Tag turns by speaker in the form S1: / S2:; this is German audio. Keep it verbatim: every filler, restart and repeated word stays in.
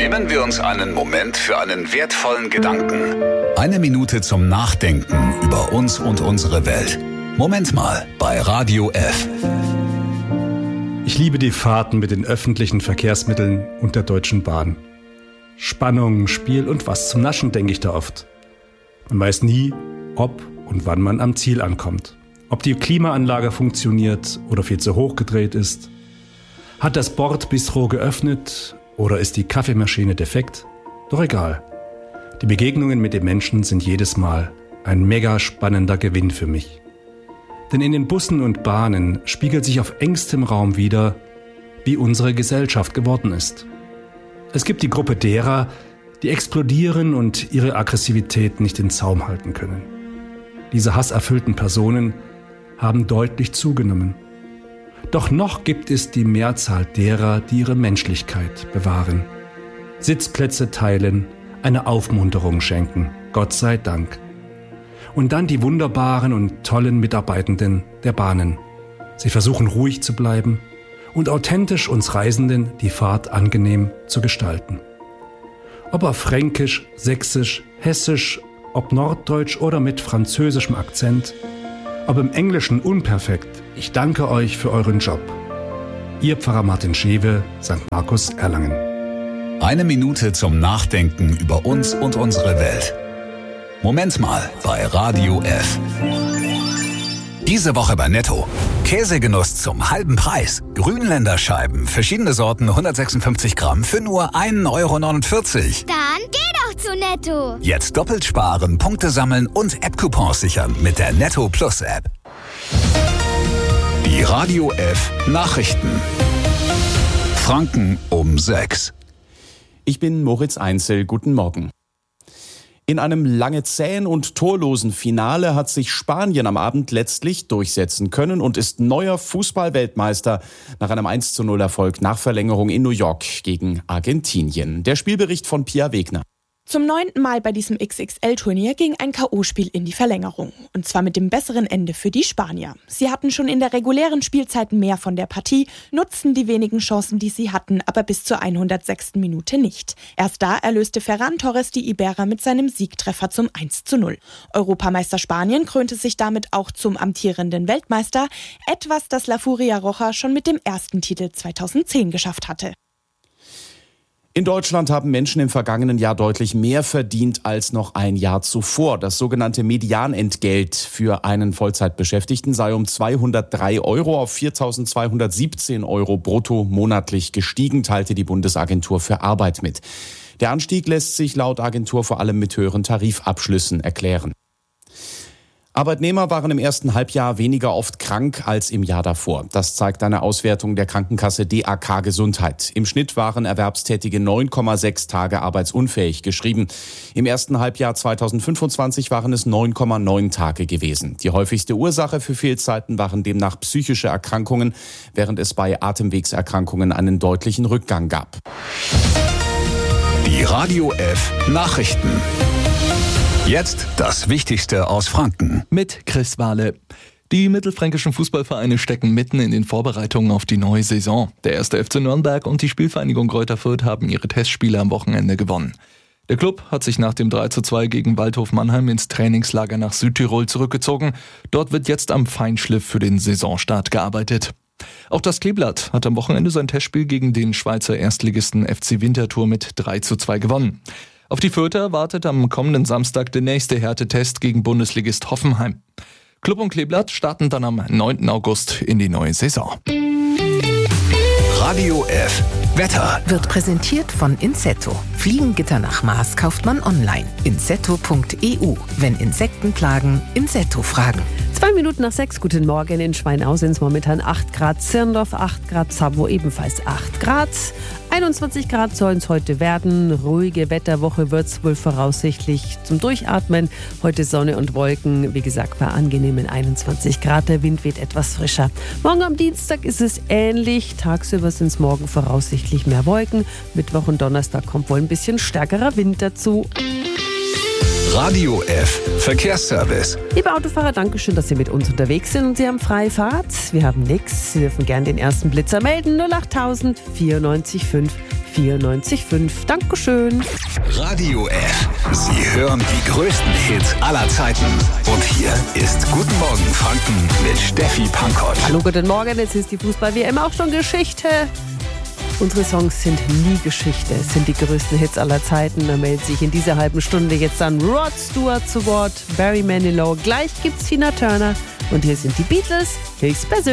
S1: Nehmen wir uns einen Moment für einen wertvollen Gedanken. Eine Minute zum Nachdenken über uns und unsere Welt. Moment mal bei Radio F.
S2: Ich liebe die Fahrten mit den öffentlichen Verkehrsmitteln und der Deutschen Bahn. Spannung, Spiel und was zum Naschen, denke ich da oft. Man weiß nie, ob und wann man am Ziel ankommt. Ob die Klimaanlage funktioniert oder viel zu hoch gedreht ist. Hat das Bordbistro geöffnet oder ist die Kaffeemaschine defekt? Doch egal. Die Begegnungen mit den Menschen sind jedes Mal ein mega spannender Gewinn für mich. Denn in den Bussen und Bahnen spiegelt sich auf engstem Raum wider, wie unsere Gesellschaft geworden ist. Es gibt die Gruppe derer, die explodieren und ihre Aggressivität nicht in Zaum halten können. Diese hasserfüllten Personen haben deutlich zugenommen. Doch noch gibt es die Mehrzahl derer, die ihre Menschlichkeit bewahren. Sitzplätze teilen, eine Aufmunterung schenken, Gott sei Dank. Und dann die wunderbaren und tollen Mitarbeitenden der Bahnen. Sie versuchen ruhig zu bleiben und authentisch uns Reisenden die Fahrt angenehm zu gestalten. Ob auf Fränkisch, Sächsisch, Hessisch, ob Norddeutsch oder mit französischem Akzent, ob im Englischen unperfekt, ich danke euch für euren Job. Ihr Pfarrer Martin Schewe, Sankt Markus, Erlangen.
S1: Eine Minute zum Nachdenken über uns und unsere Welt. Moment mal bei Radio F. Diese Woche bei Netto. Käsegenuss zum halben Preis. Grünländerscheiben, verschiedene Sorten, hundertsechsundfünfzig Gramm für nur ein Euro neunundvierzig.
S3: Dann geh doch zu Netto.
S1: Jetzt doppelt sparen, Punkte sammeln und App-Coupons sichern mit der Netto Plus App. Die Radio F Nachrichten. Franken um sechs.
S4: Ich bin Moritz Einzel. Guten Morgen. In einem lange zähen und torlosen Finale hat sich Spanien am Abend letztlich durchsetzen können und ist neuer Fußball-Weltmeister nach einem eins zu null Erfolg nach Verlängerung in New York gegen Argentinien. Der Spielbericht von Pia Wegner.
S5: Zum neunten Mal bei diesem X X L-Turnier ging ein K O-Spiel in die Verlängerung. Und zwar mit dem besseren Ende für die Spanier. Sie hatten schon in der regulären Spielzeit mehr von der Partie, nutzten die wenigen Chancen, die sie hatten, aber bis zur hundertsechsten Minute nicht. Erst da erlöste Ferran Torres die Iberer mit seinem Siegtreffer zum eins zu null. Europameister Spanien krönte sich damit auch zum amtierenden Weltmeister, etwas, das La Furia Roja schon mit dem ersten Titel zweitausendzehn geschafft hatte.
S4: In Deutschland haben Menschen im vergangenen Jahr deutlich mehr verdient als noch ein Jahr zuvor. Das sogenannte Medianentgelt für einen Vollzeitbeschäftigten sei um zweihundertdrei Euro auf viertausendzweihundertsiebzehn Euro brutto monatlich gestiegen, teilte die Bundesagentur für Arbeit mit. Der Anstieg lässt sich laut Agentur vor allem mit höheren Tarifabschlüssen erklären. Arbeitnehmer waren im ersten Halbjahr weniger oft krank als im Jahr davor. Das zeigt eine Auswertung der Krankenkasse D A K Gesundheit. Im Schnitt waren Erwerbstätige neun Komma sechs Tage arbeitsunfähig geschrieben. Im ersten Halbjahr zweitausendfünfundzwanzig waren es neun Komma neun Tage gewesen. Die häufigste Ursache für Fehlzeiten waren demnach psychische Erkrankungen, während es bei Atemwegserkrankungen einen deutlichen Rückgang gab.
S1: Die Radio F Nachrichten. Jetzt das Wichtigste aus Franken.
S6: Mit Chris Wahle. Die mittelfränkischen Fußballvereine stecken mitten in den Vorbereitungen auf die neue Saison. Der erste F C Nürnberg und die Spielvereinigung Greuther Fürth haben ihre Testspiele am Wochenende gewonnen. Der Club hat sich nach dem drei zu zwei gegen Waldhof Mannheim ins Trainingslager nach Südtirol zurückgezogen. Dort wird jetzt am Feinschliff für den Saisonstart gearbeitet. Auch das Kleeblatt hat am Wochenende sein Testspiel gegen den Schweizer Erstligisten F C Winterthur mit drei zu zwei gewonnen. Auf die Fürther wartet am kommenden Samstag der nächste Härtetest gegen Bundesligist Hoffenheim. Club und Kleeblatt starten dann am neunten August in die neue Saison.
S1: Radio F Wetter
S7: wird präsentiert von Insetto. Fliegengitter nach Maß kauft man online. insetto punkt e u. Wenn Insekten plagen, Insetto fragen.
S8: Zwei Minuten nach sechs, guten Morgen. In Schweinau sind es momentan acht Grad, Zirndorf acht Grad, Zabo ebenfalls acht Grad. einundzwanzig Grad sollen es heute werden. Ruhige Wetterwoche wird es wohl voraussichtlich zum Durchatmen. Heute Sonne und Wolken, wie gesagt, bei angenehmen einundzwanzig Grad. Der Wind weht etwas frischer. Morgen am Dienstag ist es ähnlich. Tagsüber sind es morgen voraussichtlich mehr Wolken. Mittwoch und Donnerstag kommt wohl ein bisschen stärkerer Wind dazu.
S1: Radio F Verkehrsservice.
S8: Liebe Autofahrer, danke schön, dass Sie mit uns unterwegs sind und Sie haben freie Fahrt. Wir haben nichts. Sie dürfen gerne den ersten Blitzer melden. null acht tausend vierundneunzig fünf vierundneunzig Komma fünf. Dankeschön.
S1: Radio F. Sie hören die größten Hits aller Zeiten. Und hier ist Guten Morgen Franken mit Steffi Pankott.
S8: Hallo, guten Morgen. Jetzt ist die Fußball-W M auch schon Geschichte. Unsere Songs sind nie Geschichte. Es sind die größten Hits aller Zeiten. Da meldet sich in dieser halben Stunde jetzt dann Rod Stewart zu Wort, Barry Manilow. Gleich gibt's Tina Turner. Und hier sind die Beatles höchstpersönlich.